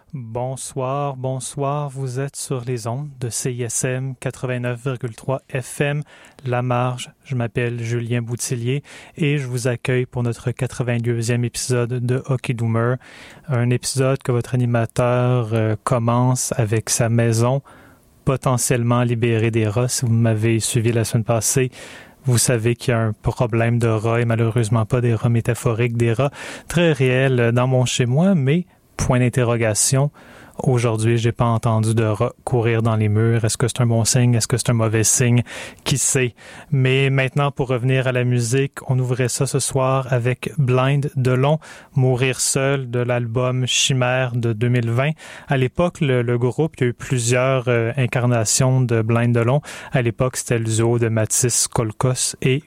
Bonsoir, bonsoir, vous êtes sur les ondes de CISM 89,3 FM, La Marge. Je m'appelle Julien Boutillier et je vous accueille pour notre 82e épisode de Hockey Doomer. Un épisode que votre animateur commence avec sa maison potentiellement libérée des rats. Si vous m'avez suivi la semaine passée, vous savez qu'il y a un problème de rats et malheureusement pas des rats métaphoriques, des rats très réels dans mon chez-moi, mais point d'interrogation. Aujourd'hui, j'ai pas entendu de rats courir dans les murs. Est-ce que c'est un bon signe? Est-ce que c'est un mauvais signe? Qui sait? Mais maintenant, pour revenir à la musique, on ouvrait ça ce soir avec Blind Delon, Mourir seul de l'album Chimère de 2020. À l'époque, le groupe, il y a eu plusieurs incarnations de Blind Delon. À l'époque, c'était le duo de Mathis Kolkos et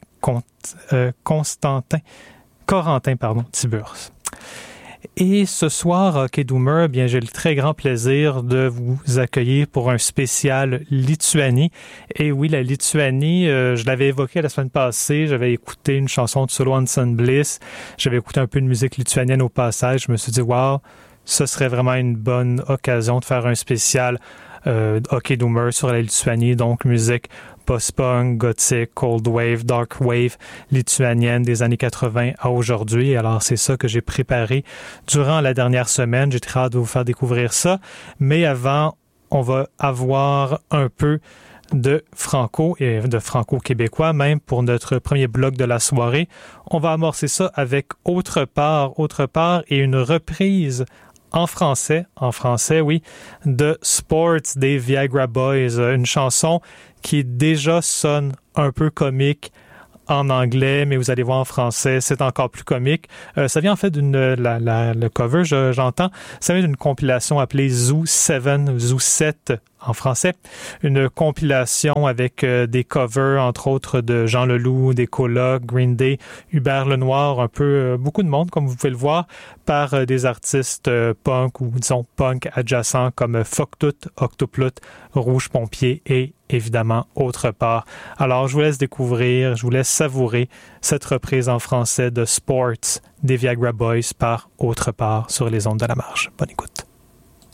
Corentin Tiburce. Et ce soir, Hockey Doomer, bien, j'ai le très grand plaisir de vous accueillir pour un spécial Lituanie. Et oui, la Lituanie, je l'avais évoqué la semaine passée. J'avais écouté une chanson de Solo Hansen Bliss. J'avais écouté un peu de musique lituanienne au passage. Je me suis dit, wow, ce serait vraiment une bonne occasion de faire un spécial Hockey Doomer sur la Lituanie. Donc, musique post-punk, gothique, cold wave, dark wave lituanienne des années 80 à aujourd'hui. Alors, c'est ça que j'ai préparé durant la dernière semaine. J'ai très hâte de vous faire découvrir ça. Mais avant, on va avoir un peu de franco et de franco-québécois, même pour notre premier bloc de la soirée. On va amorcer ça avec Autre part et une reprise en français, oui, de Sports des Viagra Boys, une chanson qui déjà sonne un peu comique en anglais, mais vous allez voir en français, c'est encore plus comique. Ça vient en fait le cover, j'entends, ça vient d'une compilation appelée Zoo 7 en français, une compilation avec des covers, entre autres, de Jean Leloup, des Colocs, Green Day, Hubert Lenoir, un peu beaucoup de monde, comme vous pouvez le voir, par des artistes punk ou disons punk adjacents comme Fucktout, Octoplut, Rouge Pompier et évidemment Autre part. Alors, je vous laisse découvrir, je vous laisse savourer cette reprise en français de Sports des Viagra Boys par Autre part sur les ondes de la marge. Bonne écoute.